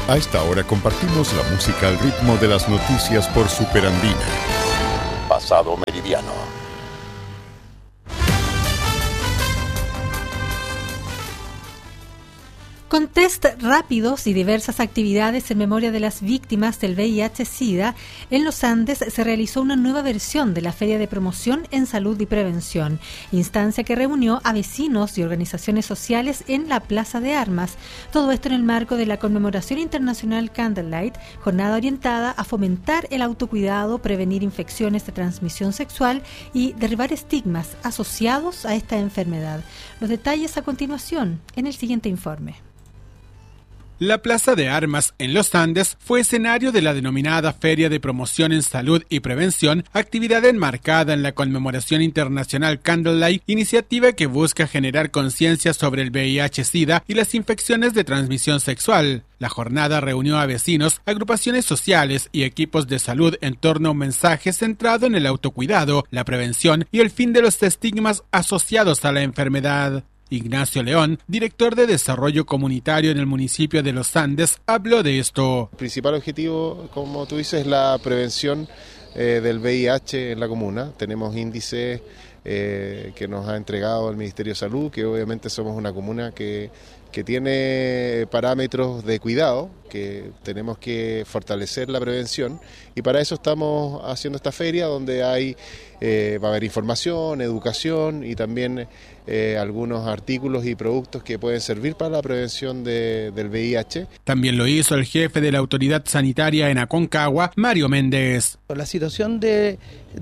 A esta hora compartimos la música al ritmo de las noticias por Superandina. Pasado Meridiano. Con test rápidos y diversas actividades en memoria de las víctimas del VIH-Sida, en los Andes se realizó una nueva versión de la Feria de Promoción en Salud y Prevención, instancia que reunió a vecinos y organizaciones sociales en la Plaza de Armas. Todo esto en el marco de la conmemoración internacional Candlelight, jornada orientada a fomentar el autocuidado, prevenir infecciones de transmisión sexual y derribar estigmas asociados a esta enfermedad. Los detalles a continuación en el siguiente informe. La Plaza de Armas en los Andes fue escenario de la denominada Feria de Promoción en Salud y Prevención, actividad enmarcada en la conmemoración internacional Candlelight, iniciativa que busca generar conciencia sobre el VIH-Sida y las infecciones de transmisión sexual. La jornada reunió a vecinos, agrupaciones sociales y equipos de salud en torno a un mensaje centrado en el autocuidado, la prevención y el fin de los estigmas asociados a la enfermedad. Ignacio León, director de Desarrollo Comunitario en el municipio de Los Andes, habló de esto. El principal objetivo, como tú dices, es la prevención del VIH en la comuna. Tenemos índices que nos ha entregado el Ministerio de Salud, que obviamente somos una comuna que tiene parámetros de cuidado, que tenemos que fortalecer la prevención, y para eso estamos haciendo esta feria donde va a haber información, educación y también algunos artículos y productos que pueden servir para la prevención del VIH. También lo hizo el jefe de la autoridad sanitaria en Aconcagua, Mario Méndez. La situación del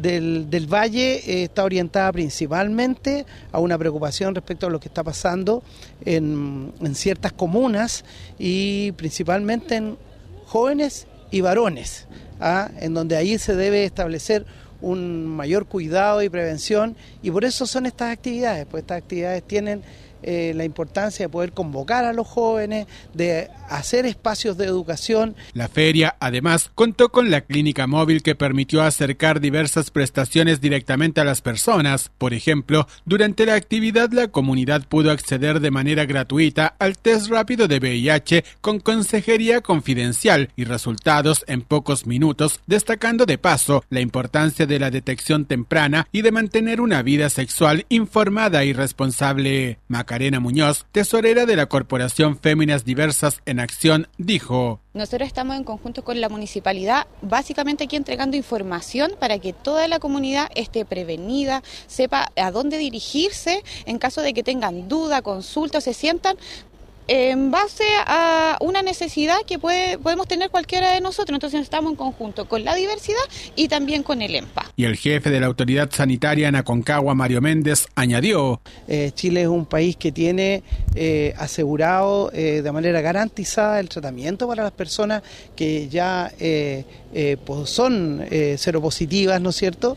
Valle está orientada principalmente a una preocupación respecto a lo que está pasando en ciertas comunas y principalmente en jóvenes y varones, en donde ahí se debe establecer un mayor cuidado y prevención, y por eso son estas actividades, pues estas actividades tienen la importancia de poder convocar a los jóvenes, de hacer espacios de educación. La feria, además, contó con la clínica móvil que permitió acercar diversas prestaciones directamente a las personas. Por ejemplo, durante la actividad la comunidad pudo acceder de manera gratuita al test rápido de VIH con consejería confidencial y resultados en pocos minutos, destacando de paso la importancia de la detección temprana y de mantener una vida sexual informada y responsable. Macarena Muñoz, tesorera de la Corporación Féminas Diversas en Acción, dijo: Nosotros estamos en conjunto con la municipalidad, básicamente aquí entregando información para que toda la comunidad esté prevenida, sepa a dónde dirigirse en caso de que tengan duda, consulta o se sientan en base a una necesidad que podemos tener cualquiera de nosotros. Entonces estamos en conjunto con la diversidad y también con el EMPA. Y el jefe de la autoridad sanitaria en Aconcagua, Mario Méndez, añadió: Chile es un país que tiene asegurado de manera garantizada el tratamiento para las personas que ya pues son seropositivas, ¿no es cierto?,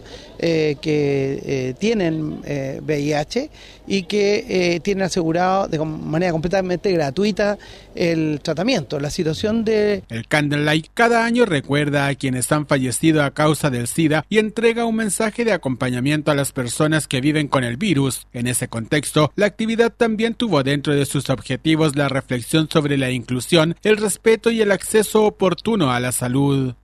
que tienen VIH y que tienen asegurado de manera completamente gratuita el tratamiento. La situación de... El Candlelight cada año recuerda a quienes han fallecido a causa del SIDA y entrega un mensaje de acompañamiento a las personas que viven con el virus. En ese contexto, la actividad también tuvo dentro de sus objetivos la reflexión sobre la inclusión, el respeto y el acceso oportuno a la salud.